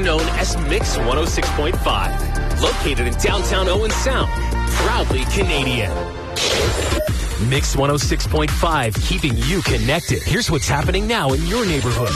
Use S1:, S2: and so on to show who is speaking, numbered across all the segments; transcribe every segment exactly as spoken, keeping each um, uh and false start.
S1: Known as Mix one oh six point five. Located in downtown Owen Sound. Proudly Canadian. Mix one oh six point five, keeping you connected. Here's what's happening now in your neighborhood.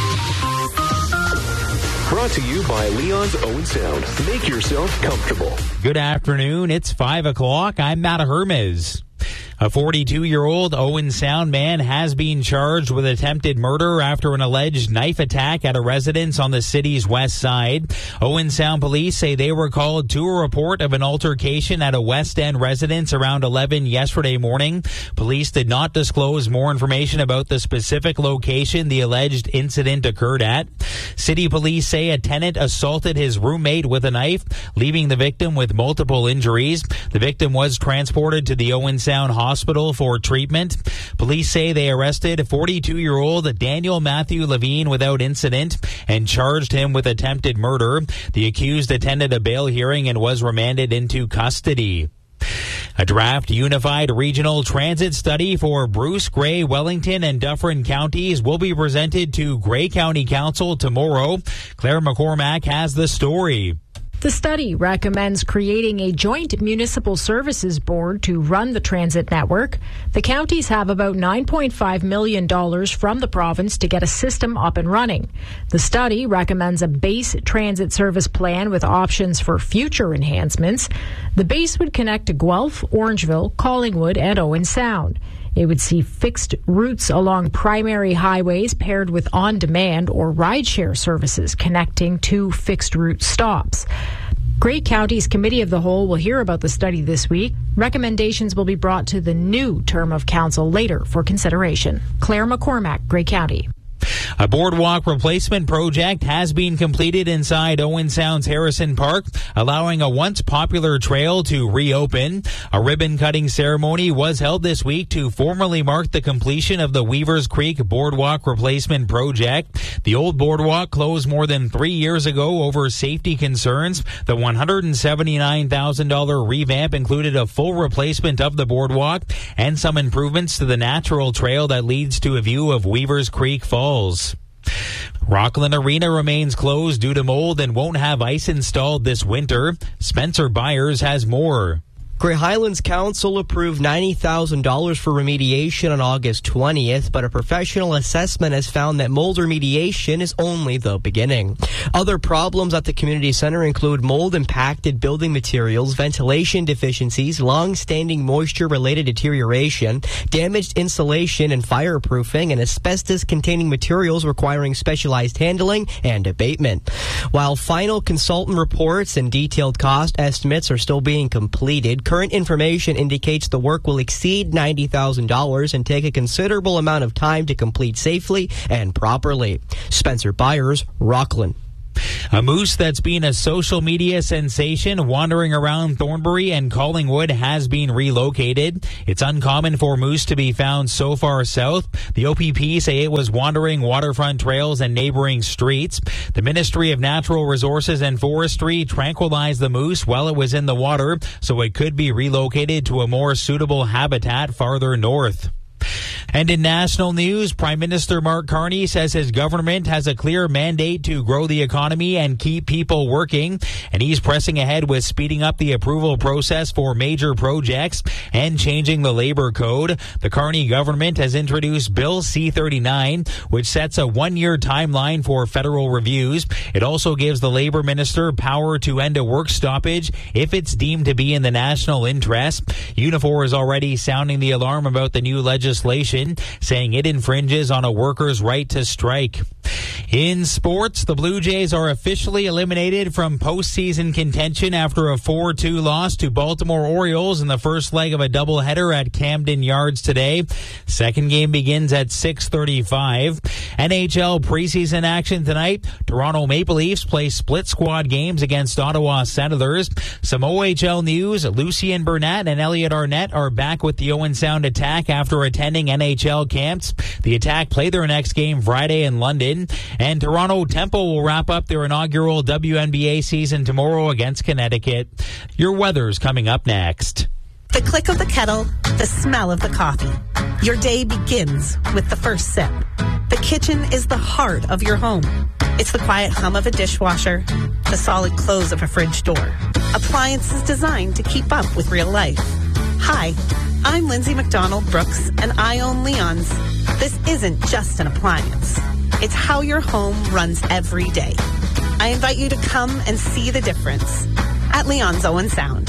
S2: Brought to you by Leon's Owen Sound. Make yourself comfortable.
S3: Good afternoon. It's five o'clock. I'm Matt Hermes. A forty-two-year-old Owen Sound man has been charged with attempted murder after an alleged knife attack at a residence on the city's west side. Owen Sound police say they were called to a report of an altercation at a West End residence around eleven yesterday morning. Police did not disclose more information about the specific location the alleged incident occurred at. City police say a tenant assaulted his roommate with a knife, leaving the victim with multiple injuries. The victim was transported to the Owen Sound Hospital Hospital for treatment. Police say they arrested forty-two-year-old Daniel Matthew Levine without incident and charged him with attempted murder. The accused attended a bail hearing and was remanded into custody. A draft unified regional transit study for Bruce, Grey, Wellington, and Dufferin counties will be presented to Grey County Council tomorrow. Claire McCormack has the story.
S4: The study recommends creating a joint municipal services board to run the transit network. The counties have about nine point five million dollars from the province to get a system up and running. The study recommends a base transit service plan with options for future enhancements. The base would connect to Guelph, Orangeville, Collingwood, and Owen Sound. It would see fixed routes along primary highways paired with on-demand or rideshare services connecting to fixed route stops. Grey County's Committee of the Whole will hear about the study this week. Recommendations will be brought to the new term of council later for consideration. Claire McCormack, Grey County.
S3: A boardwalk replacement project has been completed inside Owen Sound's Harrison Park, allowing a once popular trail to reopen. A ribbon-cutting ceremony was held this week to formally mark the completion of the Weavers Creek Boardwalk Replacement Project. The old boardwalk closed more than three years ago over safety concerns. The one hundred seventy-nine thousand dollars revamp included a full replacement of the boardwalk and some improvements to the natural trail that leads to a view of Weavers Creek Falls. Rockland Arena remains closed due to mold and won't have ice installed this winter. Spencer Byers has more.
S5: Grey Highlands Council approved ninety thousand dollars for remediation on August twentieth, but a professional assessment has found that mold remediation is only the beginning. Other problems at the community center include mold-impacted building materials, ventilation deficiencies, long-standing moisture-related deterioration, damaged insulation and fireproofing, and asbestos-containing materials requiring specialized handling and abatement. While final consultant reports and detailed cost estimates are still being completed, current information indicates the work will exceed ninety thousand dollars and take a considerable amount of time to complete safely and properly. Spencer Byers, Rockland.
S3: A moose that's been a social media sensation wandering around Thornbury and Collingwood has been relocated. It's uncommon for moose to be found so far south. The O P P say it was wandering waterfront trails and neighboring streets. The Ministry of Natural Resources and Forestry tranquilized the moose while it was in the water, so it could be relocated to a more suitable habitat farther north. And in national news, Prime Minister Mark Carney says his government has a clear mandate to grow the economy and keep people working, and he's pressing ahead with speeding up the approval process for major projects and changing the labor code. The Carney government has introduced Bill C thirty-nine, which sets a one-year timeline for federal reviews. It also gives the labor minister power to end a work stoppage if it's deemed to be in the national interest. Unifor is already sounding the alarm about the new legislation, saying it infringes on a worker's right to strike. In sports, the Blue Jays are officially eliminated from postseason contention after a four two loss to Baltimore Orioles in the first leg of a doubleheader at Camden Yards today. Second game begins at six thirty-five. N H L preseason action tonight. Toronto Maple Leafs play split squad games against Ottawa Senators. Some O H L news, Lucien Burnett and Elliot Arnett are back with the Owen Sound Attack after attending N H L camps. The Attack play their next game Friday in London. And Toronto Temple will wrap up their inaugural W N B A season tomorrow against Connecticut. Your weather's coming up next.
S6: The click of the kettle, the smell of the coffee. Your day begins with the first sip. The kitchen is the heart of your home. It's the quiet hum of a dishwasher, the solid close of a fridge door. Appliances designed to keep up with real life. Hi, I'm Lindsay McDonald Brooks, and I own Leon's. This isn't just an appliance. It's how your home runs every day. I invite you to come and see the difference at Leon's Owen Sound.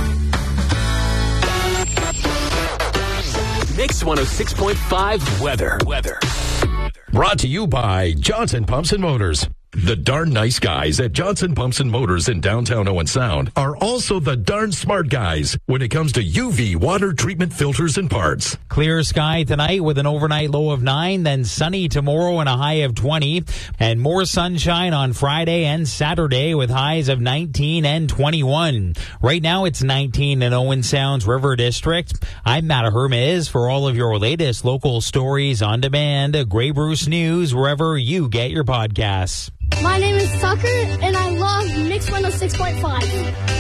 S1: Mix one oh six point five weather. Weather.
S7: Brought to you by Johnson Pumps and Motors. The darn nice guys at Johnson Pumps and Motors in downtown Owen Sound are also the darn smart guys when it comes to U V water treatment filters and parts.
S3: Clear sky tonight with an overnight low of nine, then sunny tomorrow and a high of twenty, and more sunshine on Friday and Saturday with highs of nineteen and twenty-one. Right now it's nineteen in Owen Sound's River District. I'm Matt Hermes for all of your latest local stories on demand. Grey Bruce News, wherever you get your podcasts.
S8: My name is Tucker, and I love Mix one oh six point five.